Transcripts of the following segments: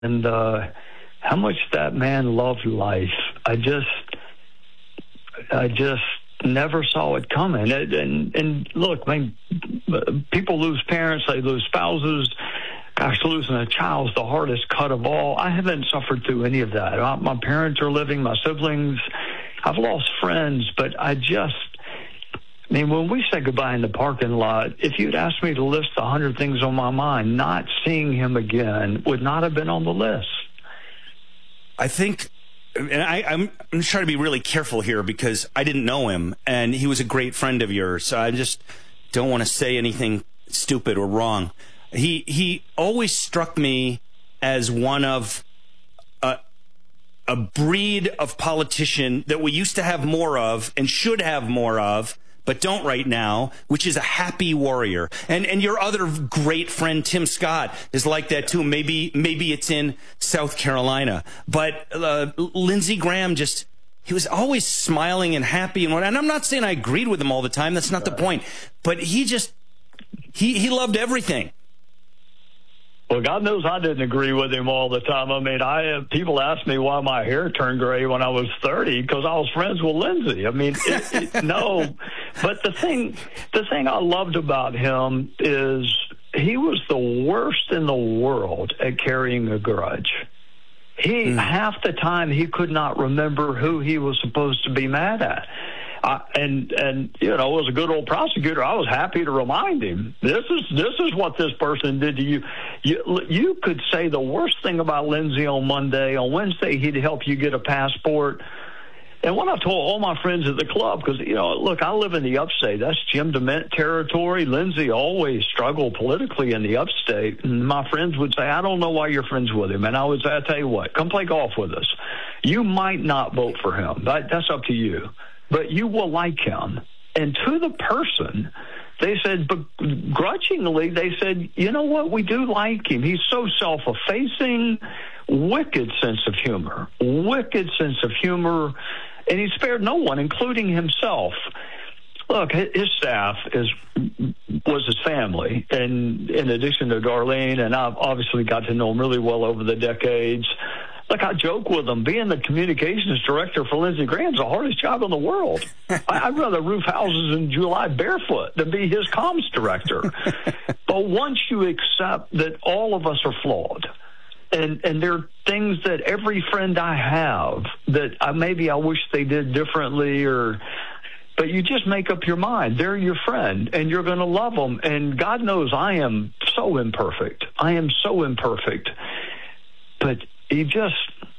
and how much that man loved life. I just never saw it coming. And look, I mean, people lose parents, they lose spouses. Gosh, losing a child's the hardest cut of all. I haven't suffered through any of that. My parents are living, my siblings. I've lost friends, but I mean, when we said goodbye in the parking lot, if you'd asked me to list 100 things on my mind, not seeing him again would not have been on the list. I think, and I'm trying to be really careful here because I didn't know him, and he was a great friend of yours, so I just don't want to say anything stupid or wrong. He always struck me as one of a breed of politician that we used to have more of and should have more of, but don't right now, which is a happy warrior. And your other great friend, Tim Scott, is like that too. Maybe it's in South Carolina. But Lindsey Graham he was always smiling and happy. And I'm not saying I agreed with him all the time. That's not the point. But he loved everything. Well, God knows I didn't agree with him all the time. I mean, people asked me why my hair turned gray when I was 30 because I was friends with Lindsey. I mean, no. But the thing I loved about him is he was the worst in the world at carrying a grudge. Half the time he could not remember who he was supposed to be mad at. And you know, as a good old prosecutor, I was happy to remind him, this is what this person did to you. You could say the worst thing about Lindsey on Monday. On Wednesday, he'd help you get a passport. And what I've told all my friends at the club, because, you know, look, I live in the upstate. That's Jim DeMint territory. Lindsey always struggled politically in the upstate. And my friends would say, I don't know why you're friends with him. And I would say, I tell you what, come play golf with us. You might not vote for him. That's up to you. But you will like him. And to the person, they said, but grudgingly, they said, you know what, we do like him. He's so self-effacing, wicked sense of humor, and he spared no one, including himself. Look, his staff was his family, and in addition to Darlene, and I've obviously got to know him really well over the decades. Look, I joke with him. Being the communications director for Lindsey Graham is the hardest job in the world. I'd rather roof houses in July barefoot than be his comms director. But once you accept that all of us are flawed, and there are things that every friend I have that maybe I wish they did differently, but you just make up your mind. They're your friend, and you're going to love them. And God knows I am so imperfect. But he just,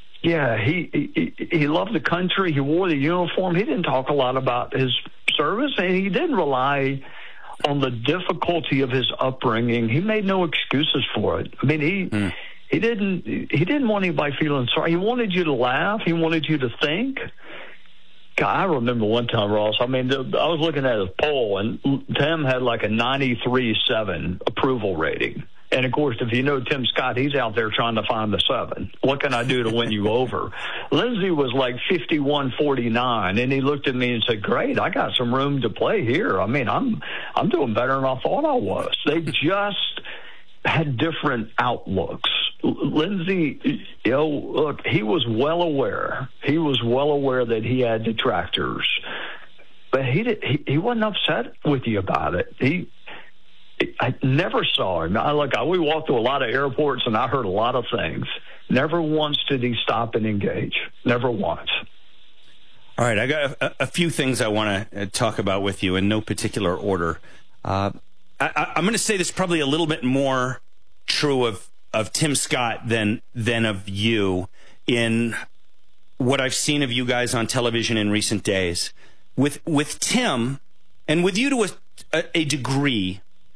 he loved the country. He wore the uniform. He didn't talk a lot about his service, and he didn't rely on the difficulty of his upbringing. He made no excuses for it. I mean, he didn't want anybody feeling sorry. He wanted you to laugh. He wanted you to think. God, I remember one time, Ross, I mean, I was looking at his poll, and Tim had like a 93.7 approval rating. And, of course, if you know Tim Scott, he's out there trying to find the 7. What can I do to win you over? Lindsey was like 51-49, and he looked at me and said, great, I got some room to play here. I mean, I'm doing better than I thought I was. They just had different outlooks. Lindsey, look, he was well aware. He was well aware that he had detractors. But he wasn't upset with you about it. I never saw him. We walked through a lot of airports, and I heard a lot of things. Never once did he stop and engage. Never once. All right, I got a few things I want to talk about with you in no particular order. I'm going to say this probably a little bit more true of Tim Scott than of you in what I've seen of you guys on television in recent days. With Tim, and with you to a degree,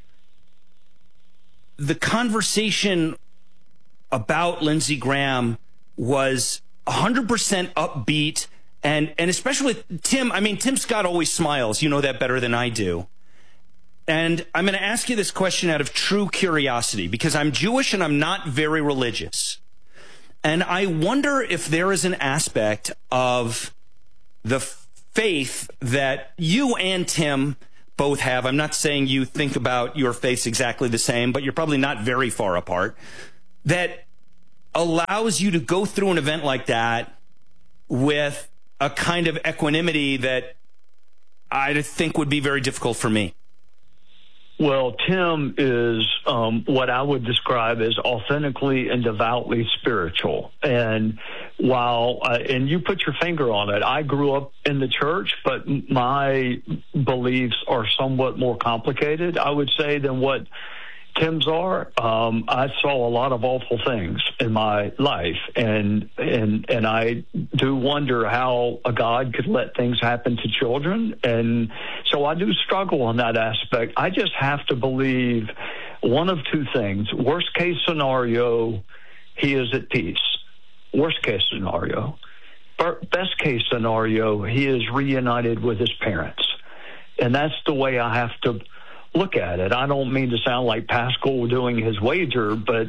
the conversation about Lindsey Graham was 100% upbeat, and especially with Tim. I mean, Tim Scott always smiles. You know that better than I do. And I'm going to ask you this question out of true curiosity, because I'm Jewish and I'm not very religious. And I wonder if there is an aspect of the faith that you and Tim both have. I'm not saying you think about your faiths exactly the same, but you're probably not very far apart. That allows you to go through an event like that with a kind of equanimity that I think would be very difficult for me? Well, Tim is what I would describe as authentically and devoutly spiritual. And while, and you put your finger on it, I grew up in the church, but my beliefs are somewhat more complicated, I would say, than what Tim's are. I saw a lot of awful things in my life, and I do wonder how a God could let things happen to children, and so I do struggle on that aspect. I just have to believe one of two things. Worst case scenario, he is at peace. Worst case scenario. Best case scenario, he is reunited with his parents, and that's the way I have to look at it. I don't mean to sound like Pascal doing his wager, but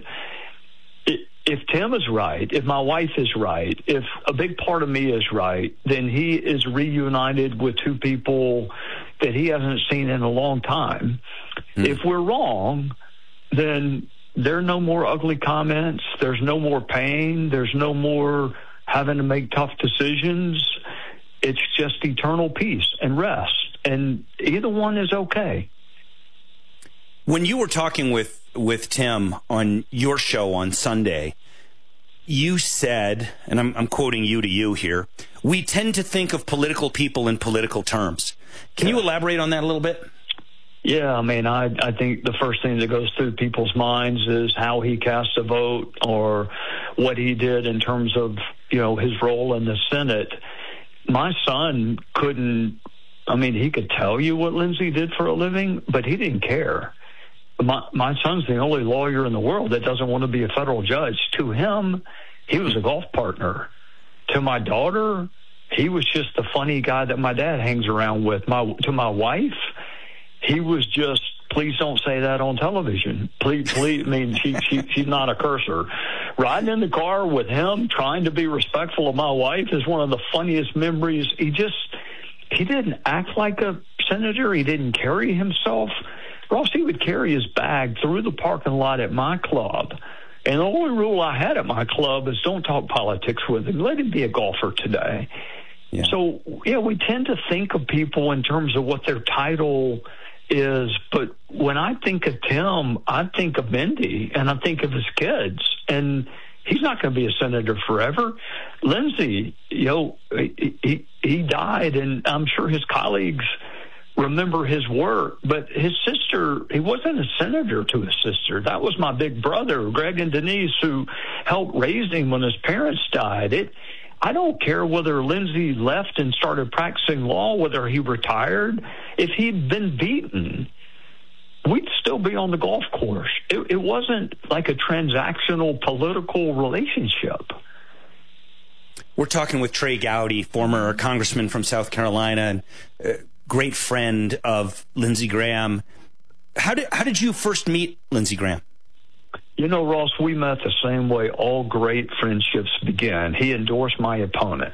if Tim is right, if my wife is right, if a big part of me is right, then he is reunited with two people that he hasn't seen in a long time. If we're wrong, then there are no more ugly comments. There's no more pain. There's no more having to make tough decisions. It's just eternal peace and rest. And either one is okay. When you were talking with Tim on your show on Sunday, you said, and I'm quoting you to you here, we tend to think of political people in political terms. Can you elaborate on that a little bit? Yeah, I mean, I think the first thing that goes through people's minds is how he cast a vote or what he did in terms of, his role in the Senate. My son he could tell you what Lindsey did for a living, but he didn't care. My son's the only lawyer in the world that doesn't want to be a federal judge. To him, he was a golf partner. To my daughter, he was just the funny guy that my dad hangs around with. To my wife, he was just, please don't say that on television. Please, she's not a cursor. Riding in the car with him, trying to be respectful of my wife is one of the funniest memories. He didn't act like a senator. He didn't carry himself. Ross, he would carry his bag through the parking lot at my club. And the only rule I had at my club is don't talk politics with him. Let him be a golfer today. Yeah. So, we tend to think of people in terms of what their title is. But when I think of Tim, I think of Mindy and I think of his kids. And he's not going to be a senator forever. Lindsey, he died, and I'm sure his colleagues remember his work, but his sister, he wasn't a senator to his sister. That was my big brother, Greg and Denise, who helped raise him when his parents died. I don't care whether Lindsey left and started practicing law, whether he retired. If he'd been beaten, we'd still be on the golf course. It wasn't like a transactional political relationship. We're talking with Trey Gowdy, former congressman from South Carolina, and great friend of Lindsey Graham. How did you first meet Lindsey Graham? Ross, we met the same way all great friendships begin. He endorsed my opponent.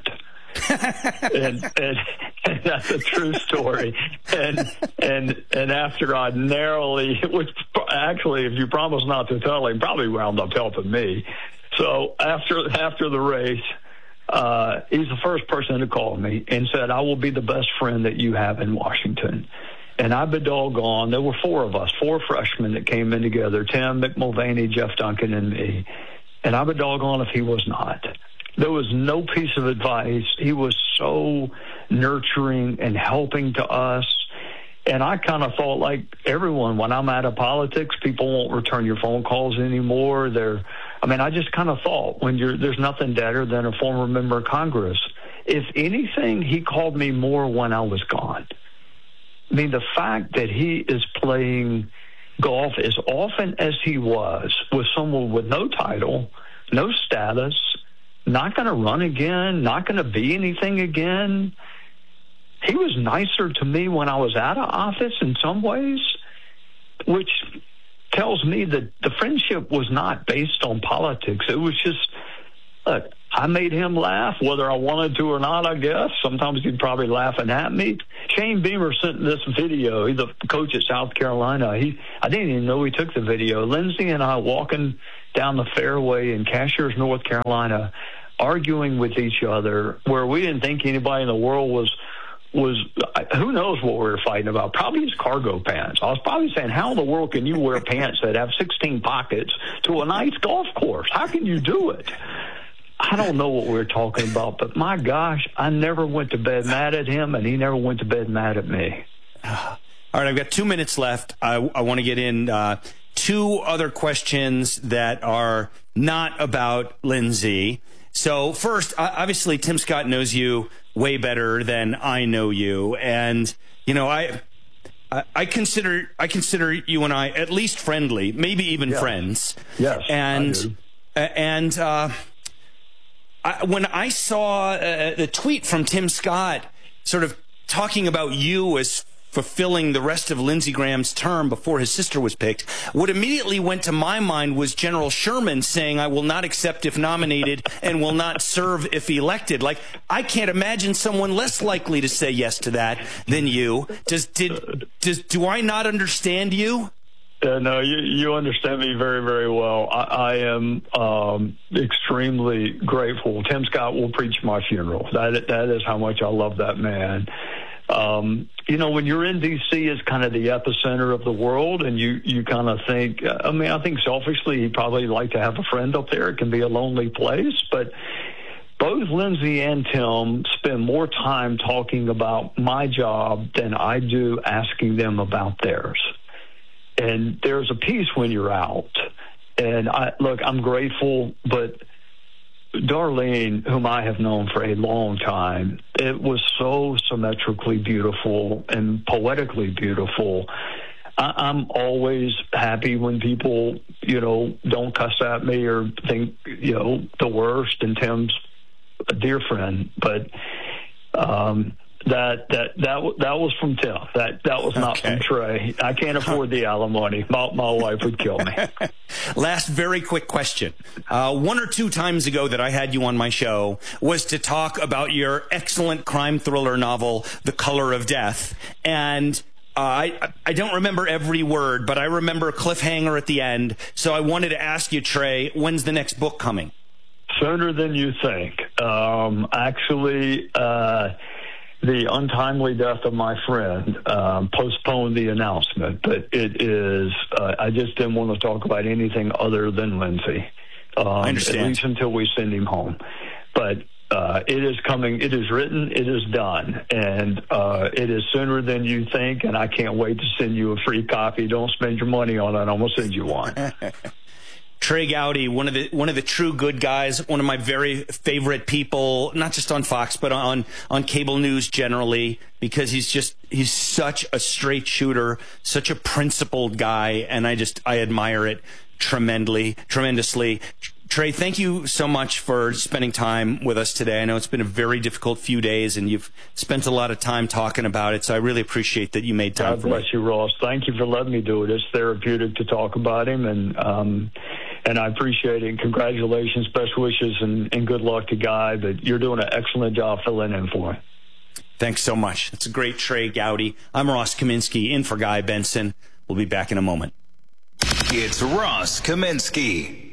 and that's a true story. And after I narrowly, which actually, if you promise not to tell him, probably wound up helping me. So after the race, he's the first person to call me and said, I will be the best friend that you have in Washington. And I've been doggone. There were four of us, four freshmen that came in together, Tim, Mick Mulvaney, Jeff Duncan, and me. And I've been doggone if he was not. There was no piece of advice. He was so nurturing and helping to us. And I kind of thought, like everyone, when I'm out of politics, people won't return your phone calls anymore. I just kind of thought there's nothing better than a former member of Congress. If anything, he called me more when I was gone. The fact that he is playing golf as often as he was with someone with no title, no status, not going to run again, not going to be anything again. He was nicer to me when I was out of office in some ways, which tells me that the friendship was not based on politics. It was just, look, I made him laugh, whether I wanted to or not, I guess. Sometimes he'd probably laughing at me. Shane Beamer sent this video. He's the coach at South Carolina. I didn't even know he took the video. Lindsey and I walking down the fairway in Cashiers, North Carolina, arguing with each other, where we didn't think anybody in the world was who knows what we were fighting about. Probably his cargo pants. I was probably saying, how in the world can you wear pants that have 16 pockets to a nice golf course? How can you do it? I don't know what we were talking about, but my gosh, I never went to bed mad at him, and he never went to bed mad at me. All right, I've got 2 minutes left. I want to get in two other questions that are not about Lindsay. So first, obviously, Tim Scott knows you way better than I know you, and you know I consider you and I at least friendly, maybe even friends. Yes, and when I saw the tweet from Tim Scott, sort of talking about you as fulfilling the rest of Lindsey Graham's term before his sister was picked, what immediately went to my mind was General Sherman saying, "I will not accept if nominated and will not serve if elected." Like, I can't imagine someone less likely to say yes to that than you. Do I not understand you? No, you understand me very, very well. I am extremely grateful. Tim Scott will preach my funeral. That is how much I love that man. You know, when you're in D.C., it's kind of the epicenter of the world, and you kind of think, I think selfishly he'd probably like to have a friend up there. It can be a lonely place, but both Lindsay and Tim spend more time talking about my job than I do asking them about theirs. And there's a peace when you're out. And I'm grateful, but Darlene, whom I have known for a long time, it was so symmetrically beautiful and poetically beautiful. I'm always happy when people, don't cuss at me or think, the worst. And Tim's a dear friend, but that was from Tim. That was not from Trey. I can't afford the alimony. My wife would kill me. Last very quick question. 1 or 2 times ago that I had you on my show was to talk about your excellent crime thriller novel, The Color of Death. And I don't remember every word, but I remember a cliffhanger at the end. So I wanted to ask you, Trey, when's the next book coming? Sooner than you think. Actually, the untimely death of my friend postponed the announcement, but it is, I just didn't want to talk about anything other than Lindsay. I understand. At least until we send him home. But it is coming, it is written, it is done, and it is sooner than you think, and I can't wait to send you a free copy. Don't spend your money on it. I'm going to send you one. Trey Gowdy, one of the true good guys, one of my very favorite people, not just on Fox, but on cable news generally, because he's such a straight shooter, such a principled guy, and I admire it tremendously. Trey, thank you so much for spending time with us today. I know it's been a very difficult few days, and you've spent a lot of time talking about it, so I really appreciate that you made time for me. God bless you, Ross. Thank you for letting me do it. It's therapeutic to talk about him, and I appreciate it. And congratulations, best wishes, and good luck to Guy. But you're doing an excellent job filling in for him. Thanks so much. That's a great Trey Gowdy. I'm Ross Kaminsky, in for Guy Benson. We'll be back in a moment. It's Ross Kaminsky.